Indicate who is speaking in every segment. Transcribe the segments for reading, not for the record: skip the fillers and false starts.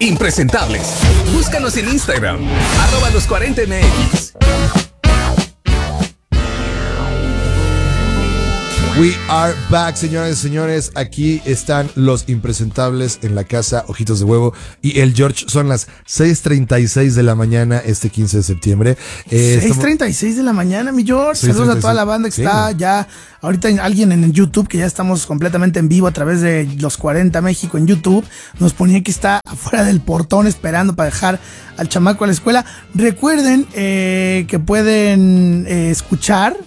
Speaker 1: impresentables. Búscanos en Instagram, @los40mx.
Speaker 2: We are back, señores y señores. Aquí están los impresentables en la casa Ojitos de Huevo y el George. Son las 6:36 de la mañana este 15 de septiembre.
Speaker 3: 6:36 de la mañana, mi George. Saludos a toda la banda que está ya. Ahorita alguien en YouTube, que ya estamos completamente en vivo a través de Los 40 México en YouTube, nos ponía que está afuera del portón esperando para dejar al chamaco a la escuela. Recuerden que pueden escuchar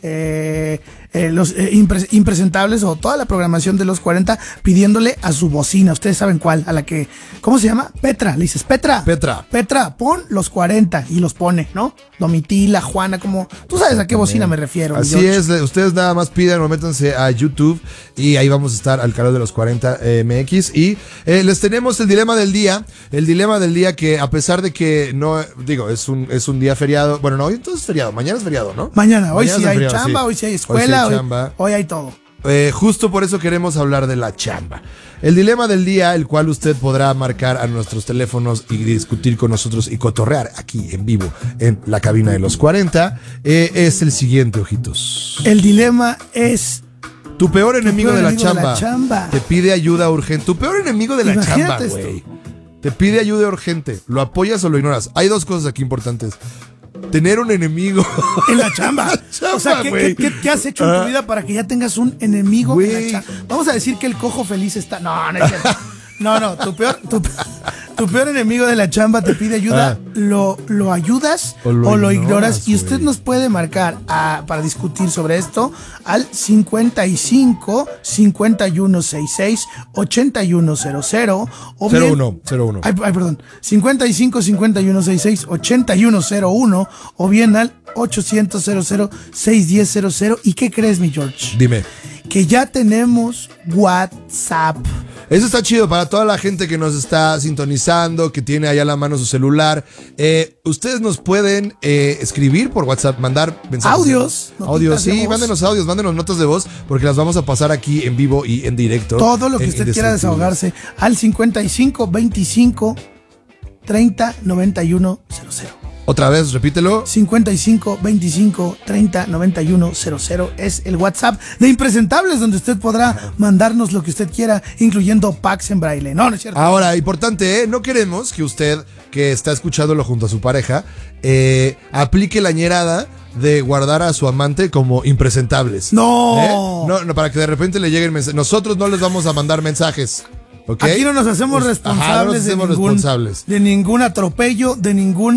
Speaker 3: los impresentables o toda la programación de Los 40 pidiéndole a su bocina. Ustedes saben cuál, a la que, ¿cómo se llama? Petra. Le dices, Petra, pon Los 40 y los pone, ¿no? Domitila, Juana, como tú sabes a qué bocina me refiero.
Speaker 2: Así es, ustedes nada más pidan o métanse a YouTube y ahí vamos a estar al canal de Los 40 MX y les tenemos el dilema del día. El dilema del día que a pesar de que no, digo, es un día feriado. Bueno, no, hoy entonces es feriado, mañana es feriado, ¿no?
Speaker 3: Mañana sí hay
Speaker 2: feriado,
Speaker 3: chamba,
Speaker 2: sí.
Speaker 3: hoy sí hay escuela, hoy hay todo.
Speaker 2: Justo por eso queremos hablar de la chamba. El dilema del día, el cual usted podrá marcar a nuestros teléfonos y discutir con nosotros y cotorrear aquí en vivo en la cabina de Los 40, es el siguiente, ojitos.
Speaker 3: El dilema es...
Speaker 2: Tu peor enemigo de la chamba te pide ayuda urgente. Tu peor enemigo de la chamba, güey. Te pide ayuda urgente. ¿Lo apoyas o lo ignoras? Hay dos cosas aquí importantes. Tener un enemigo
Speaker 3: en la chamba. O sea, ¿qué has hecho en tu vida para que ya tengas un enemigo en la chamba? Vamos a decir que el cojo feliz está... No, no es cierto. No, tu peor enemigo de la chamba te pide ayuda, ¿lo ayudas o lo ignoras? Y usted nos puede marcar para discutir sobre esto al 55 5166 8100 o bien
Speaker 2: 01.
Speaker 3: Ay, perdón. 55 5166 8101 o bien al 800 610 ¿Y qué crees, mi George?
Speaker 2: Dime.
Speaker 3: Que ya tenemos WhatsApp.
Speaker 2: Eso está chido para toda la gente que nos está sintonizando, que tiene allá a la mano su celular. Ustedes nos pueden escribir por WhatsApp, mandar mensajes. Audios, sí, mándenos audios, mándenos notas de voz, porque las vamos a pasar aquí en vivo y en directo.
Speaker 3: Todo lo que usted quiera desahogarse al 55 25 30 91 00.
Speaker 2: Otra vez, repítelo.
Speaker 3: 55 25 30 91 00 es el WhatsApp de Impresentables, donde usted podrá mandarnos lo que usted quiera, incluyendo packs en braille. No es cierto.
Speaker 2: Ahora, importante, no queremos que usted, que está escuchándolo junto a su pareja, aplique la ñerada de guardar a su amante como impresentables.
Speaker 3: No,
Speaker 2: para que de repente le lleguen mensajes. Nosotros no les vamos a mandar mensajes. ¿Okay?
Speaker 3: Aquí no nos hacemos responsables, de ningún atropello, de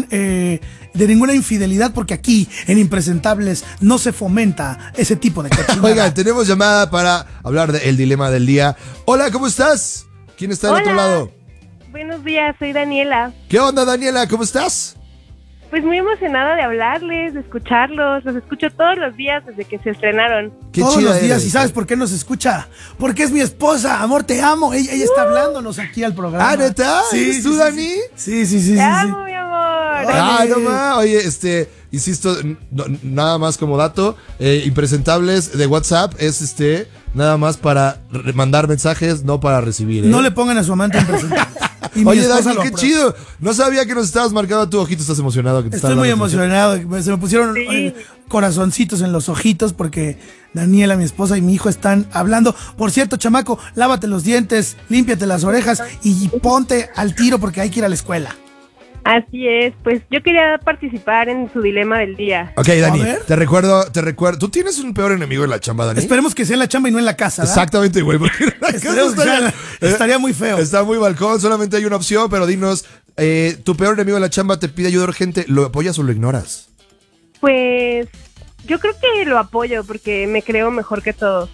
Speaker 3: ninguna infidelidad, porque aquí en Impresentables no se fomenta ese tipo de cochinada.
Speaker 2: Oiga, tenemos llamada para hablar del dilema del día. Hola, ¿cómo estás? ¿Quién está del otro lado?
Speaker 4: Buenos días, soy Daniela.
Speaker 2: ¿Qué onda, Daniela? ¿Cómo estás?
Speaker 4: Pues muy emocionada de hablarles, de escucharlos. Los escucho todos los días desde que se estrenaron.
Speaker 3: Todos los días. ¿Y sabes por qué nos escucha? Porque es mi esposa. Amor, te amo. Ella está hablándonos aquí al programa.
Speaker 2: ¿Ah, neta?
Speaker 3: Sí,
Speaker 2: ¿Tú, Dani?
Speaker 3: Sí.
Speaker 4: Te amo, mi amor.
Speaker 2: Ay, no más. Oye, insisto, nada más como dato, Impresentables de WhatsApp es nada más para mandar mensajes, no para recibir.
Speaker 3: No le pongan a su amante Impresentables.
Speaker 2: Oye, Dani, qué chido. No sabía que nos estabas marcando a tu ojito. ¿Estás emocionado?
Speaker 3: Estoy muy emocionado. Se me pusieron corazoncitos en los ojitos porque Daniela, mi esposa, y mi hijo están hablando. Por cierto, chamaco, lávate los dientes, límpiate las orejas y ponte al tiro porque hay que ir a la escuela.
Speaker 4: Así es, pues yo quería participar en su dilema del día.
Speaker 2: Ok, Dani, te recuerdo. ¿Tú tienes un peor enemigo en la chamba, Dani?
Speaker 3: Esperemos que sea en la chamba y no en la casa, ¿verdad?
Speaker 2: Exactamente, güey, porque en la casa
Speaker 3: estaría muy feo.
Speaker 2: Está muy balcón, solamente hay una opción, pero dinos, tu peor enemigo en la chamba te pide ayuda urgente, ¿lo apoyas o lo ignoras?
Speaker 4: Pues yo creo que lo apoyo porque me creo mejor que todos.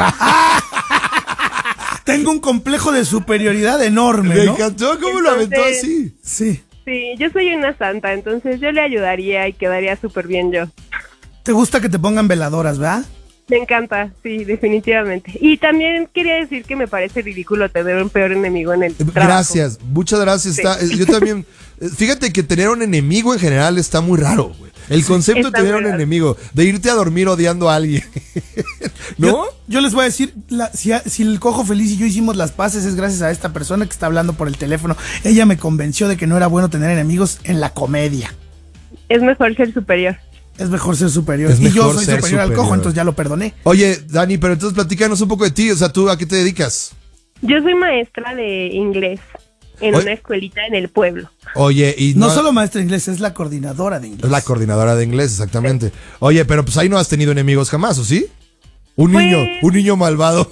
Speaker 3: Tengo un complejo de superioridad enorme,
Speaker 2: Me
Speaker 3: ¿no?
Speaker 2: encantó cómo lo aventó así.
Speaker 3: Sí.
Speaker 4: Sí, yo soy una santa, entonces yo le ayudaría y quedaría súper bien yo.
Speaker 3: ¿Te gusta que te pongan veladoras, verdad?
Speaker 4: Me encanta, sí, definitivamente. Y también quería decir que me parece ridículo tener un peor enemigo en el trabajo.
Speaker 2: Gracias, muchas gracias.
Speaker 4: Sí.
Speaker 2: Yo también, fíjate que tener un enemigo en general está muy raro, güey. El concepto de tener un
Speaker 4: verdad.
Speaker 2: enemigo, de irte a dormir odiando a alguien. ¿No?
Speaker 3: Yo les voy a decir, si el Cojo Feliz y yo hicimos las paces es gracias a esta persona que está hablando por el teléfono. Ella me convenció de que no era bueno tener enemigos en la comedia.
Speaker 4: Es mejor ser superior.
Speaker 3: Es mejor ser superior.
Speaker 2: Es
Speaker 3: Y yo
Speaker 2: mejor
Speaker 3: soy
Speaker 2: ser
Speaker 3: superior al
Speaker 2: superior.
Speaker 3: Cojo, entonces ya lo perdoné.
Speaker 2: Oye, Dani, pero entonces platícanos un poco de ti. O sea, ¿tú a qué te dedicas?
Speaker 4: Yo soy maestra de inglés en
Speaker 2: Oye.
Speaker 4: una escuelita en el pueblo.
Speaker 2: Oye, y
Speaker 3: No solo maestra de inglés, es la coordinadora de inglés.
Speaker 2: Es la coordinadora de inglés, exactamente. Oye, pero pues ahí no has tenido enemigos jamás, ¿o sí? Un niño malvado.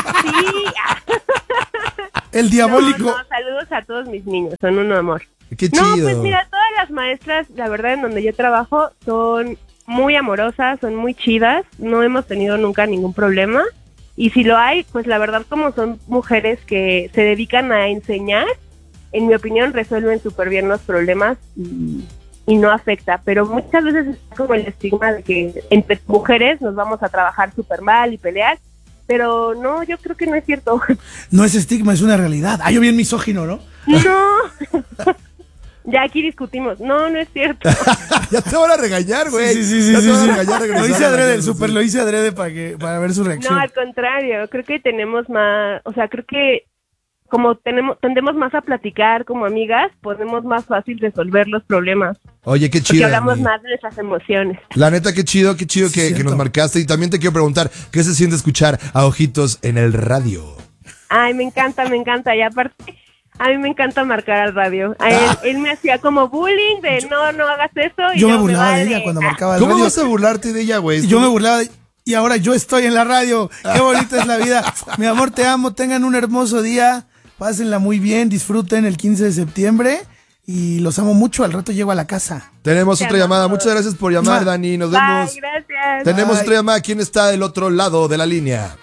Speaker 4: Sí.
Speaker 3: El diabólico.
Speaker 4: No, saludos a todos mis niños, son un amor.
Speaker 2: Qué chido.
Speaker 4: No, pues mira, todas las maestras, la verdad, en donde yo trabajo, son muy amorosas, son muy chidas, no hemos tenido nunca ningún problema. Y si lo hay, pues la verdad, como son mujeres que se dedican a enseñar, en mi opinión, resuelven súper bien los problemas y no afecta. Pero muchas veces está como el estigma de que entre mujeres nos vamos a trabajar súper mal y pelear. Pero no, yo creo que no es cierto.
Speaker 3: No es estigma, es una realidad. Yo bien misógino, ¿no?
Speaker 4: No. Ya aquí discutimos. No, no es cierto.
Speaker 2: Ya te van a regañar, güey.
Speaker 3: Sí.
Speaker 2: Ya te van a regañar,
Speaker 3: Lo hice adrede, el
Speaker 2: sí.
Speaker 3: súper lo hice adrede para ver su reacción.
Speaker 4: No, al contrario, creo que tenemos más, o sea, creo que como tendemos más a platicar como amigas, podemos más fácil resolver los problemas.
Speaker 2: Oye, qué
Speaker 4: Porque
Speaker 2: chido.
Speaker 4: hablamos
Speaker 2: Dani.
Speaker 4: más de nuestras emociones.
Speaker 2: La neta, qué chido que
Speaker 3: Cierto.
Speaker 2: nos marcaste. Y también te quiero preguntar, ¿qué se siente escuchar a Ojitos en el radio?
Speaker 4: Ay, me encanta. Y aparte, a mí me encanta marcar al radio. Él me hacía como bullying de no hagas eso. Y
Speaker 3: Yo me burlaba de
Speaker 4: vale.
Speaker 3: ella cuando marcaba el
Speaker 2: ¿Cómo
Speaker 3: radio.
Speaker 2: vas a burlarte de ella, güey?
Speaker 3: Yo me burlaba y ahora yo estoy en la radio. Qué bonita es la vida. Mi amor, te amo. Tengan un hermoso día. Pásenla muy bien. Disfruten el 15 de septiembre. Y los amo mucho. Al rato llego a la casa.
Speaker 2: Tenemos
Speaker 4: Te
Speaker 2: otra
Speaker 4: amo.
Speaker 2: llamada. Muchas gracias por llamar,
Speaker 3: Mua.
Speaker 2: Dani. Nos
Speaker 4: Bye,
Speaker 2: vemos.
Speaker 4: gracias.
Speaker 2: Tenemos
Speaker 3: Bye.
Speaker 2: otra llamada. ¿Quién está del otro lado de la línea?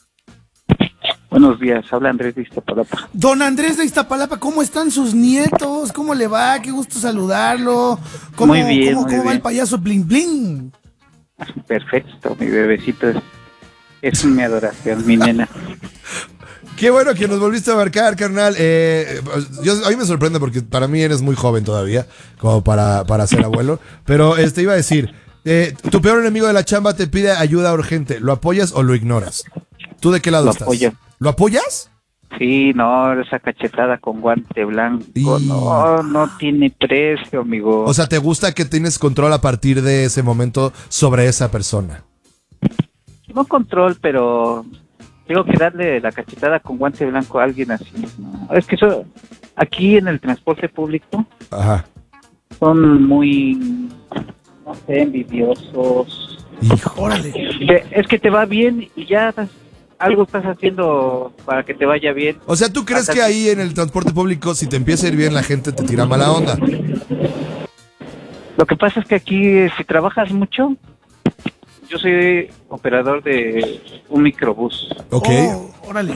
Speaker 5: Buenos días, habla Andrés de Iztapalapa.
Speaker 3: Don Andrés de Iztapalapa, ¿cómo están sus nietos? ¿Cómo le va? Qué gusto saludarlo. ¿Cómo,
Speaker 5: Muy bien,
Speaker 3: ¿Cómo,
Speaker 5: muy
Speaker 3: cómo va
Speaker 5: bien.
Speaker 3: el payaso Bling Bling?
Speaker 5: Perfecto, mi bebecito es mi adoración, mi nena.
Speaker 2: Qué bueno que nos volviste a marcar, carnal. A mí me sorprende porque para mí eres muy joven todavía, como para ser abuelo. Pero iba a decir, tu peor enemigo de la chamba te pide ayuda urgente. ¿Lo apoyas o lo ignoras? ¿Tú de qué lado
Speaker 5: Lo
Speaker 2: estás?
Speaker 5: apoyo.
Speaker 2: ¿Lo apoyas?
Speaker 5: Sí, no, esa cachetada con guante blanco,
Speaker 2: Y-
Speaker 5: no tiene precio, amigo.
Speaker 2: O sea, ¿te gusta que tienes control a partir de ese momento sobre esa persona?
Speaker 5: no control, pero tengo que darle la cachetada con guante blanco a alguien así. ¿no? Es que eso, aquí en el transporte público
Speaker 2: Ajá.
Speaker 5: son muy, no sé, envidiosos.
Speaker 2: Hijo.
Speaker 3: Órale.
Speaker 5: Es que te va bien y ya algo estás haciendo para que te vaya bien.
Speaker 2: O sea, ¿tú crees que ahí en el transporte público, si te empieza a ir bien, la gente te tira mala onda?
Speaker 5: Lo que pasa es que aquí, si trabajas mucho, yo soy operador de un microbús.
Speaker 2: Ok.
Speaker 3: Oh, órale.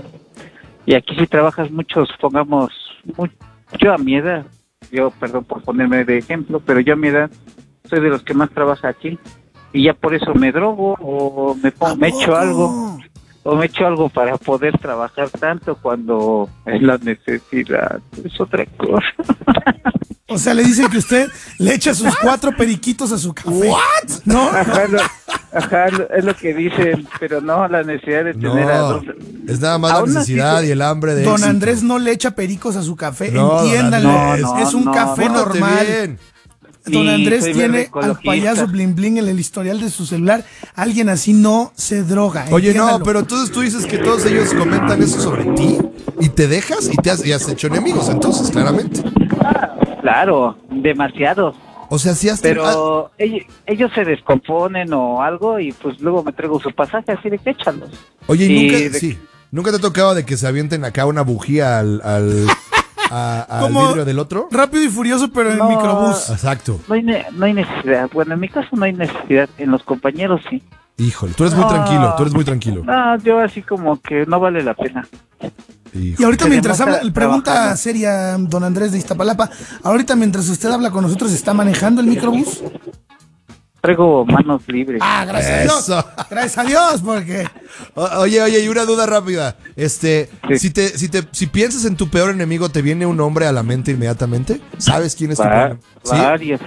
Speaker 5: Y aquí si trabajas mucho, supongamos, yo a mi edad, perdón por ponerme de ejemplo, pero yo a mi edad soy de los que más trabaja aquí. Y ya por eso me drogo o me echo algo. O me echo algo para poder trabajar tanto cuando es la necesidad. Es otra cosa.
Speaker 3: O sea, le dicen que usted le echa sus 4 periquitos a su café. ¿What? ¿No?
Speaker 5: Ajá, es lo que dicen, pero no la necesidad de tener a
Speaker 2: No,
Speaker 5: dos.
Speaker 2: es nada más la
Speaker 5: Aún así,
Speaker 2: necesidad y el hambre de
Speaker 3: Don
Speaker 2: éxito.
Speaker 3: Andrés no le echa pericos a su café.
Speaker 2: No,
Speaker 3: Entiéndanlo.
Speaker 2: don Andrés.
Speaker 3: Es un
Speaker 5: No,
Speaker 3: café
Speaker 2: Pórtate
Speaker 3: normal.
Speaker 2: bien.
Speaker 3: Don
Speaker 5: Y
Speaker 3: Andrés
Speaker 5: soy
Speaker 3: tiene
Speaker 5: verde
Speaker 3: al
Speaker 5: ecologista.
Speaker 3: payaso Bling Bling en el historial de su celular. Alguien así no se droga.
Speaker 2: Oye, no,
Speaker 3: entiéndalo.
Speaker 2: pero entonces tú dices que todos ellos comentan eso sobre ti y te dejas y has hecho enemigos, entonces, claramente.
Speaker 5: Claro, demasiado.
Speaker 2: O sea, sí has
Speaker 5: Pero ellos se descomponen o algo y pues luego me traigo su pasaje así de que échalos.
Speaker 2: Oye, ¿y
Speaker 5: Y
Speaker 2: nunca te ha tocado de que se avienten acá una bujía al
Speaker 3: Como
Speaker 2: vidrio del otro?
Speaker 3: Rápido y Furioso, pero en
Speaker 5: No.
Speaker 3: microbús.
Speaker 2: Exacto.
Speaker 5: No hay necesidad. Bueno, en mi caso no hay necesidad. En los compañeros sí.
Speaker 2: Híjole, tú eres muy
Speaker 5: No.
Speaker 2: tranquilo, tú eres muy tranquilo.
Speaker 5: No, yo así como que no vale la pena.
Speaker 3: Y ahorita
Speaker 5: Se
Speaker 3: mientras habla,
Speaker 5: demuestra
Speaker 3: pregunta
Speaker 5: trabajando.
Speaker 3: seria, don Andrés de Iztapalapa, ahorita mientras usted habla con nosotros, ¿está manejando el microbús?
Speaker 5: Traigo manos libres.
Speaker 3: Ah, gracias a Dios.
Speaker 2: Eso.
Speaker 3: Gracias a Dios, porque...
Speaker 2: Oye, y una duda rápida.
Speaker 5: Sí.
Speaker 2: Si piensas en tu peor enemigo, ¿te viene un nombre a la mente inmediatamente? ¿Sabes quién es tu peor? ¿Sí?
Speaker 5: Varios.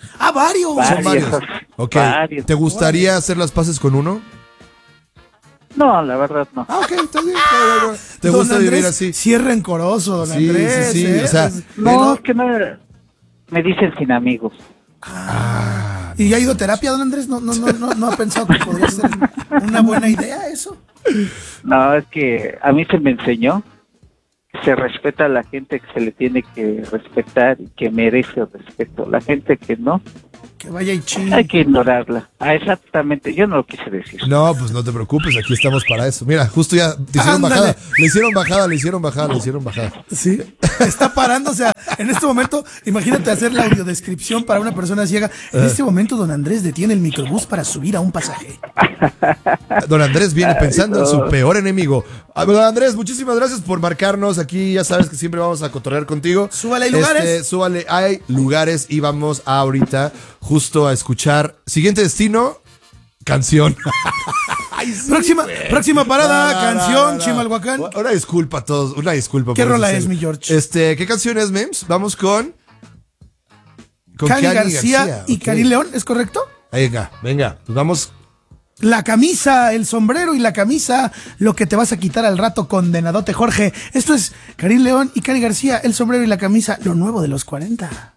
Speaker 3: Ah, varios.
Speaker 2: Son varios. Ok.
Speaker 5: Varios.
Speaker 2: ¿Te gustaría hacer las paces con uno?
Speaker 5: No, la verdad no.
Speaker 2: Ah, ok, está bien. ¿Te
Speaker 3: Don
Speaker 2: gusta
Speaker 3: Andrés,
Speaker 2: vivir así?
Speaker 3: Sí es rencoroso, don
Speaker 2: Sí,
Speaker 3: Andrés.
Speaker 2: sí, sí, o sea,
Speaker 5: No, es que no, me dicen sin amigos.
Speaker 3: ¿Y ha ido a terapia, don Andrés? ¿No ha pensado que podría ser una buena idea eso?
Speaker 5: No, es que a mí se me enseñó que se respeta a la gente que se le tiene que respetar y que merece el respeto. La gente que no,
Speaker 3: Que vaya y chingue.
Speaker 5: hay que ignorarla. Ah, exactamente, yo no lo quise decir.
Speaker 2: No, pues no te preocupes, aquí estamos para eso. Mira, justo ya te hicieron
Speaker 3: Ándale.
Speaker 2: bajada. Le hicieron bajada.
Speaker 3: Sí, está parando, o sea, en este momento, imagínate hacer la audiodescripción para una persona ciega. En este momento, don Andrés detiene el microbús para subir a un pasaje.
Speaker 2: Don Andrés viene pensando en su peor enemigo. Don Andrés, muchísimas gracias por marcarnos. Aquí ya sabes que siempre vamos a cotorrear contigo.
Speaker 3: Súbale, hay lugares.
Speaker 2: Súbale, hay lugares y vamos ahorita justo a escuchar. Siguiente destino, canción. Ay, sí,
Speaker 3: Próxima parada,
Speaker 2: No,
Speaker 3: canción,
Speaker 2: no.
Speaker 3: Chimalhuacán.
Speaker 2: Una disculpa a todos, una disculpa.
Speaker 3: ¿Qué
Speaker 2: por
Speaker 3: rola
Speaker 2: eso,
Speaker 3: es,
Speaker 2: sí.
Speaker 3: mi George?
Speaker 2: ¿Qué canción es, Mems? Vamos con
Speaker 3: Cani García y
Speaker 2: ok.
Speaker 3: Karim León, ¿es correcto?
Speaker 2: Venga, pues vamos.
Speaker 3: La camisa, el sombrero y la camisa, lo que te vas a quitar al rato, condenadote Jorge. Esto es Karim León y Cani García, el sombrero y la camisa, lo nuevo de los 40.